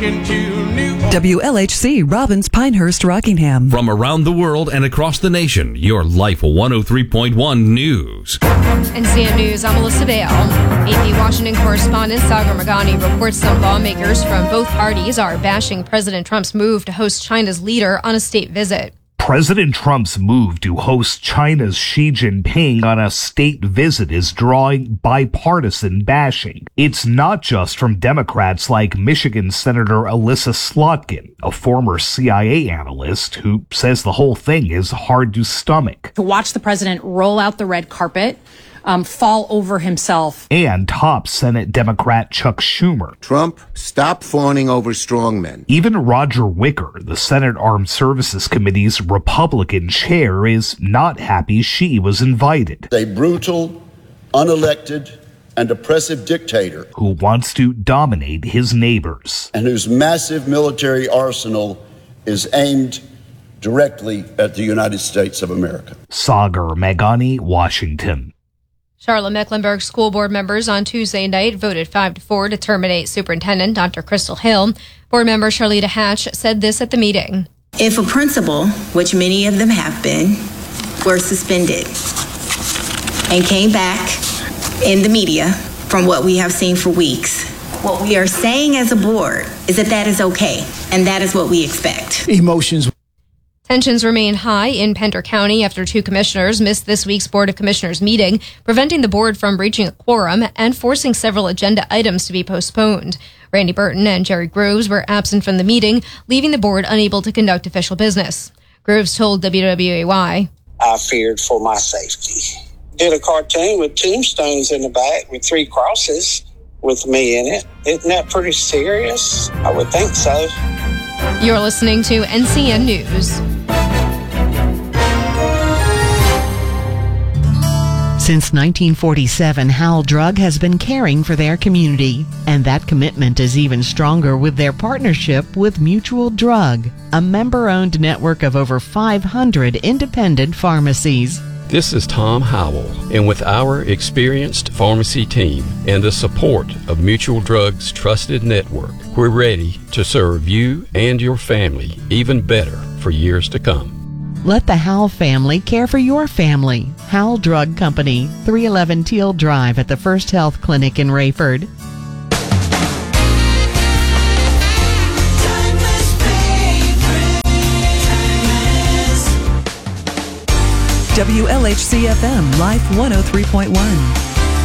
talking to New Orleans. WLHC Robbins Pinehurst Rockingham. From around the world and across the nation, your Life 103.1 News. NCN News, I'm Melissa Dale. AP Washington correspondent Sagar Magani reports some lawmakers from both parties are bashing President Trump's move to host China's leader on a state visit. President Trump's move to host China's Xi Jinping on a state visit is drawing bipartisan bashing. It's not just from Democrats like Michigan Senator Alyssa Slotkin, a former CIA analyst who says the whole thing is hard to stomach. To watch the president roll out the red carpet, fall over himself. And top Senate Democrat Chuck Schumer. Trump, stop fawning over strongmen. Even Roger Wicker, the Senate Armed Services Committee's Republican chair, is not happy Xi was invited. A brutal, unelected, and oppressive dictator who wants to dominate his neighbors. And whose massive military arsenal is aimed directly at the United States of America. Sagar Magani, Washington. Charlotte-Mecklenburg school board members on Tuesday night voted 5-4 to terminate Superintendent Dr. Crystal Hill. Board member Charlita Hatch said this at the meeting. If a principal, which many of them have been, were suspended and came back in the media from what we have seen for weeks, what we are saying as a board is that that is okay, and that is what we expect. Emotions. Tensions remain high in Pender County after two commissioners missed this week's Board of Commissioners meeting, preventing the board from reaching a quorum and forcing several agenda items to be postponed. Randy Burton and Jerry Groves were absent from the meeting, leaving the board unable to conduct official business. Groves told WWAY, I feared for my safety. Did a cartoon with tombstones in the back with 3 crosses with me in it. Isn't that pretty serious? I would think so. You're listening to NCN News. Since 1947, Howell Drug has been caring for their community, and that commitment is even stronger with their partnership with Mutual Drug, a member-owned network of over 500 independent pharmacies. This is Tom Howell, and with our experienced pharmacy team and the support of Mutual Drug's trusted network, we're ready to serve you and your family even better for years to come. Let the Howell family care for your family. Howell Drug Company, 311 Teal Drive at the First Health Clinic in Rayford. WLHC FM, Life 103.1.